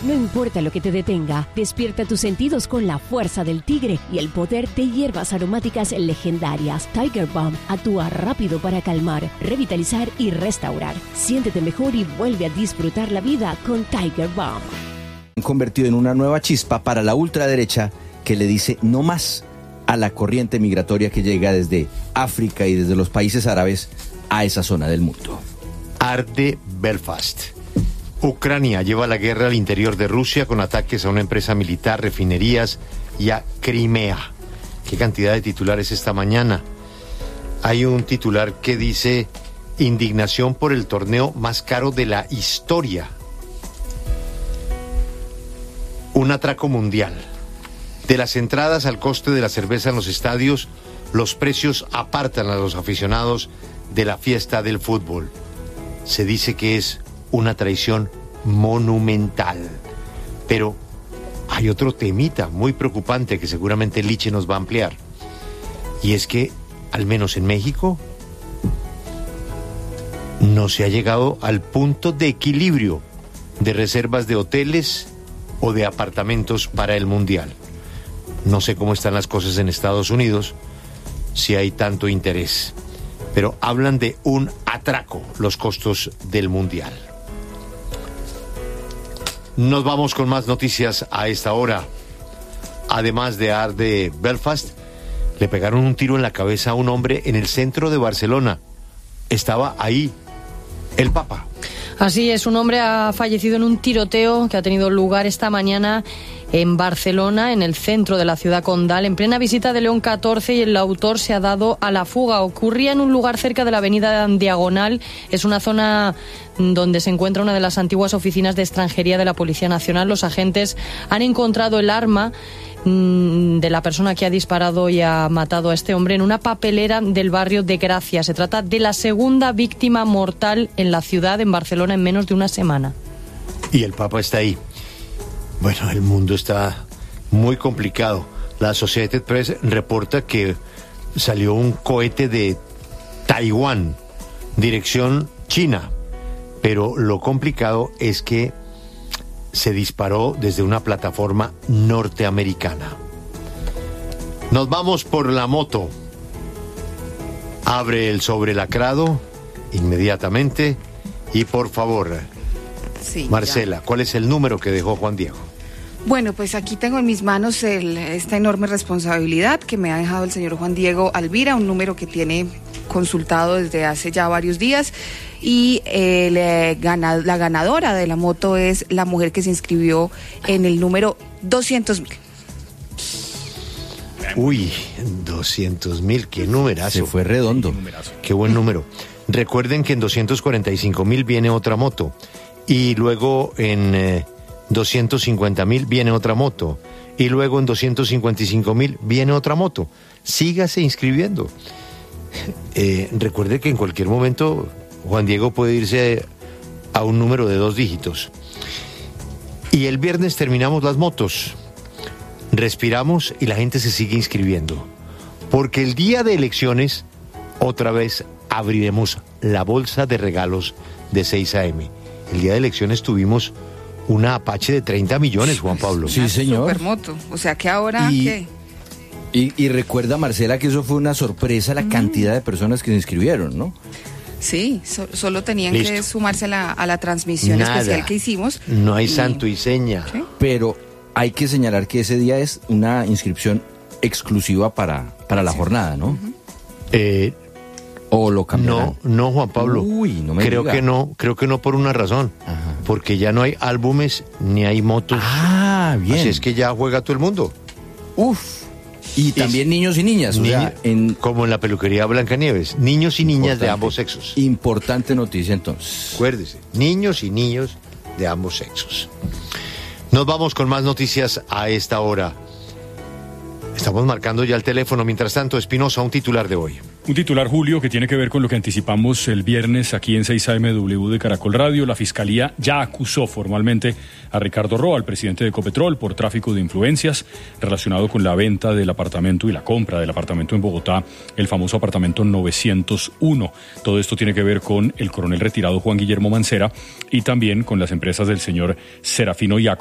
No importa lo que te detenga, despierta tus sentidos con la fuerza del tigre y el poder de hierbas aromáticas legendarias. Tiger Balm actúa rápido para calmar, revitalizar y restaurar. Siéntete mejor y vuelve a disfrutar la vida con Tiger Balm. Convertido en una nueva chispa para la ultraderecha que le dice no más a la corriente migratoria que llega desde África y desde los países árabes a esa zona del mundo. Arde Belfast. Ucrania lleva la guerra al interior de Rusia con ataques a una empresa militar, refinerías y a Crimea. ¿Qué cantidad de titulares esta mañana? Hay un titular que dice: indignación por el torneo más caro de la historia. Un atraco mundial. De las entradas al coste de la cerveza en los estadios, los precios apartan a los aficionados de la fiesta del fútbol. Se dice que es una traición monumental. Pero hay otro temita muy preocupante que seguramente Liche nos va a ampliar. Y es que, al menos en México, no se ha llegado al punto de equilibrio de reservas de hoteles o de apartamentos para el Mundial. No sé cómo están las cosas en Estados Unidos, si hay tanto interés. Pero hablan de un atraco, los costos del Mundial. Nos vamos con más noticias a esta hora. Además de Arde Belfast, le pegaron un tiro en la cabeza a un hombre en el centro de Barcelona. Estaba ahí el Papa. Así es, un hombre ha fallecido en un tiroteo que ha tenido lugar esta mañana en Barcelona, en el centro de la ciudad condal, en plena visita de León XIV, y el autor se ha dado a la fuga. Ocurría en un lugar cerca de la avenida Diagonal. Es una zona donde se encuentra una de las antiguas oficinas de extranjería de la Policía Nacional. Los agentes han encontrado el arma de la persona que ha disparado y ha matado a este hombre en una papelera del barrio de Gracia. Se trata de la segunda víctima mortal en la ciudad, en Barcelona, en menos de una semana. Y el Papa está ahí. Bueno, el mundo está muy complicado. La Associated Press reporta que salió un cohete de Taiwán, dirección China. Pero lo complicado es que se disparó desde una plataforma norteamericana. Nos vamos por la moto. Abre el sobre lacrado inmediatamente y, por favor, sí, Marcela, ¿cuál es el número que dejó Juan Diego? Bueno, pues aquí tengo en mis manos esta enorme responsabilidad que me ha dejado el señor Juan Diego Alvira, un número que tiene consultado desde hace ya varios días, y la ganadora de la moto es la mujer que se inscribió en el número 200.000. Uy, 200.000, qué numerazo. Se fue redondo. Qué buen número. Recuerden que en 245.000 viene otra moto, y luego en 250.000 viene otra moto, y luego en 255.000 viene otra moto. Sígase inscribiendo. Recuerde que en cualquier momento Juan Diego puede irse a un número de 2 dígitos. Y el viernes terminamos las motos. Respiramos y la gente se sigue inscribiendo. Porque el día de elecciones, otra vez abriremos la bolsa de regalos de 6 a.m. El día de elecciones tuvimos una Apache de 30 millones, Juan Pablo. Sí, señor. Supermoto. O sea que ahora, ¿qué? Y recuerda, Marcela, que eso fue una sorpresa, la cantidad de personas que se inscribieron, ¿no? Sí, solo tenían Listo. que sumarse a la transmisión especial que hicimos. No hay santo y seña. ¿Sí? Pero hay que señalar que ese día es una inscripción exclusiva para la jornada, ¿no? ¿O lo cambiarán? No, Juan Pablo. Uy, no me creo diga. creo que no por una razón. Ajá. Porque ya no hay álbumes ni hay motos. Ah, bien. Así es que ya juega todo el mundo. Uf. Y también niños y niñas, o sea, como en la peluquería Blancanieves, niños y niñas de Importante. ambos sexos. Importante noticia entonces. Acuérdese, niños y niños de ambos sexos. Nos vamos con más noticias a esta hora. Estamos marcando ya el teléfono. Mientras tanto, Espinosa, un titular de hoy. Un titular, Julio, que tiene que ver con lo que anticipamos el viernes aquí en 6 AMW de Caracol Radio. La Fiscalía ya acusó formalmente a Ricardo Roa, el presidente de Ecopetrol, por tráfico de influencias relacionado con la venta del apartamento y la compra del apartamento en Bogotá, el famoso apartamento 901. Todo esto tiene que ver con el coronel retirado Juan Guillermo Mancera y también con las empresas del señor Serafino Iaco.